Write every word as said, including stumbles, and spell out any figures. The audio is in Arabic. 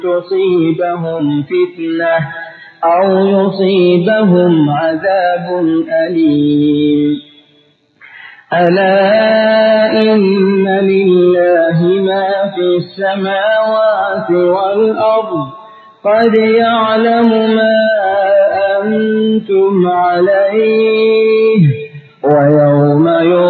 تصيبهم فتنة أو يصيبهم عذاب أليم. ألا إن لله ما في السماوات والأرض قد يعلم ما أنتم عليه ويوم